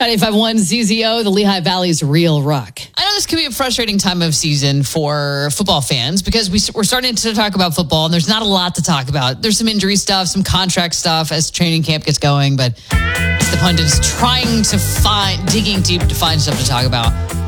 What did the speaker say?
95.1 CZO, the Lehigh Valley's real rock. I know this can be a frustrating time of season for football fans because we're starting to talk about football and there's not a lot to talk about. There's some injury stuff, some contract stuff as training camp gets going, but the pundits trying to digging deep to find stuff to talk about.